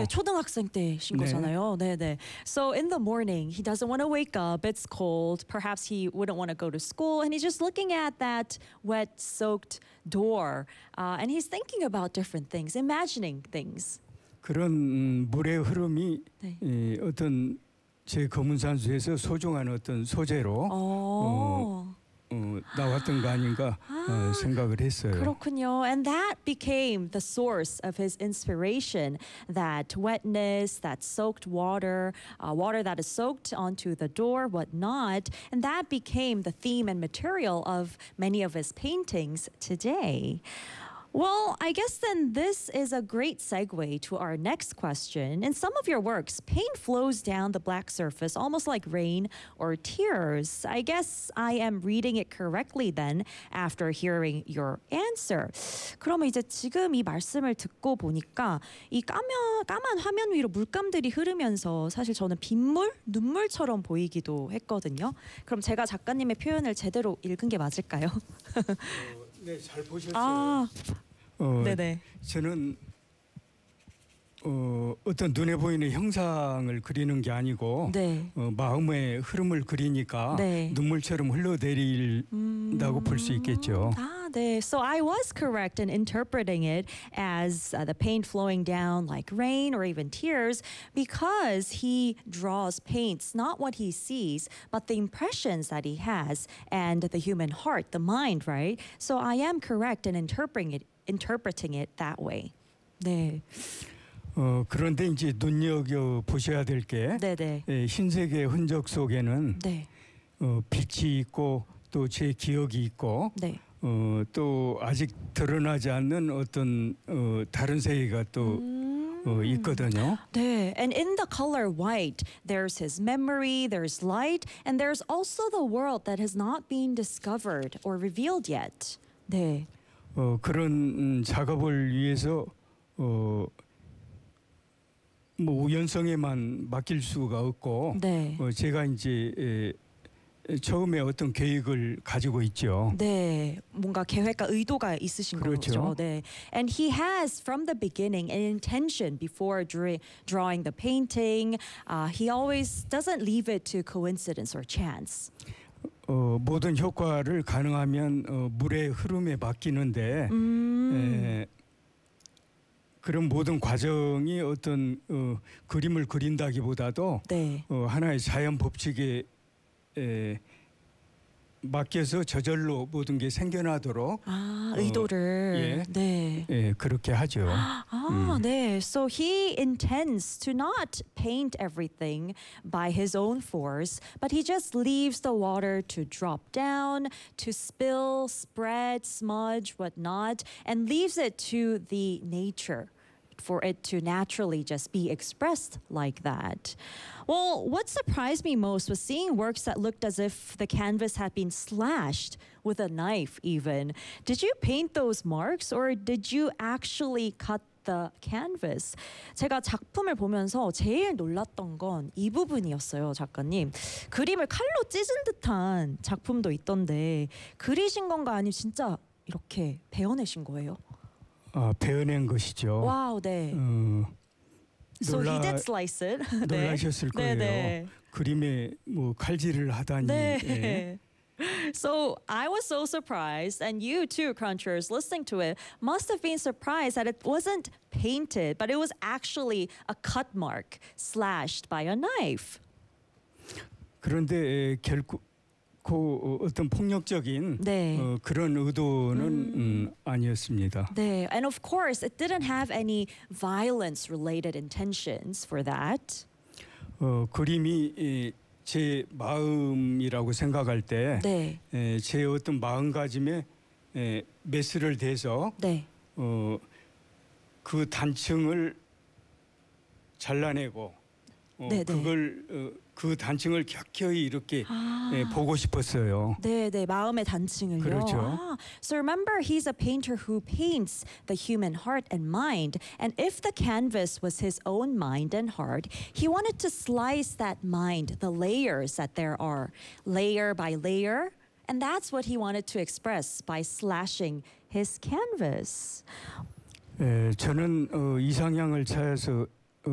네, 초등학생 때신 네. 거잖아요. 네, 네. So in the morning, he doesn't want to wake up. It's cold. Perhaps he wouldn't want to go to school, and he's just looking at that wet, soaked door, and he's thinking about different things, imagining things. 그런 물의 흐름이 네. 어떤 제 검은산수에서 소중한 어떤 소재로 나왔던 거 아닌가 생각을 했어요. 그렇군요. And that became the source of his inspiration. That wetness, that soaked water, water that is soaked onto the door, whatnot. And that became the theme and material of many of his paintings today. Well, I guess then this is a great segue to our next question. In some of your works, paint flows down the black surface almost like rain or tears. I guess I am reading it correctly then after hearing your answer. 그러면 이제 지금 이 말씀을 듣고 보니까 이 까만 화면 위로 물감들이 흐르면서 사실 저는 빗물, 눈물처럼 보이기도 했거든요. 그럼 제가 작가님의 표현을 제대로 읽은 게 맞을까요? 네, 잘 보셨어요. 네네. 저는 어떤 눈에 보이는 형상을 그리는 게 아니고 네. 마음의 흐름을 그리니까 네. 눈물처럼 흘러내린다고 볼 수 있겠죠. 네. So I was correct in interpreting it as the paint flowing down like rain or even tears because he draws paints not what he sees but the impressions that he has and the human heart, the mind, right? So I am correct in interpreting it that way. 네. 그런데 이제 눈여겨 보셔야 될 게 네네. 흰색의 흔적 속에는 네. 빛이 있고 또 제 기억이 있고 네. 또 아직 드러나지 않는 어떤 다른 세계가 또 있거든요. 네, and in the color white, there's his memory, there's light, and there's also the world that has not been discovered or revealed yet. 네. 그런 작업을 위해서 뭐 우연성에만 맡길 수가 없고 네. 제가 이제 처음에 어떤 계획을 가지고 있죠. 네, 뭔가 계획과 의도가 있으신 그렇죠. 거죠. 네, and he has from the beginning an intention before drawing the painting. He always doesn't leave it to coincidence or chance. 모든 효과를 가능하면 물의 흐름에 맡기는데 그런 모든 과정이 어떤 그림을 그린다기보다도 네. 하나의 자연 법칙에 맡겨서 저절로 모든 게 생겨나도록 의도를 네. 그렇게 하죠. 네. So he intends to not paint everything by his own force, but he just leaves the water to drop down, to spill, spread, smudge, whatnot, and leaves it to the nature for it to naturally just be expressed like that. Well, what surprised me most was seeing works that looked as if the canvas had been slashed with a knife even. Did you paint those marks or did you actually cut the canvas? 제가 작품을 보면서 제일 놀랐던 건 이 부분이었어요, 작가님. 그림을 칼로 찢은 듯한 작품도 있던데 그리신 건가 아니면 진짜 이렇게 베어내신 거예요? 베어낸 것이죠. 와우, 네. So he did slice it. 놀라셨을 거예요. 네. 그림에 뭐 칼질을 하다니. 네. 예. So I was so surprised, and you too, Crunchers, listening to it, must have been surprised that it wasn't painted, but it was actually a cut mark slashed by a knife. 그런데 결국 어떤 폭력적인 네. 그런 의도는 아니었습니다. 네, and of course, it didn't have any violence-related intentions for that. 그림이 제 마음이라고 생각할 때, 네. 제 어떤 마음가짐에 메스를 대서 네. 그 단층을 잘라내고 그걸 그 단층을 격하게 이렇게 보고 싶었어요. 네, 마음의 단층을요. 그렇죠. So remember, he's a painter who paints the human heart and mind. And if the canvas was his own mind and heart, he wanted to slice that mind, the layers that there are, layer by layer. And that's what he wanted to express by slashing his canvas. 저는 이상향을 찾아서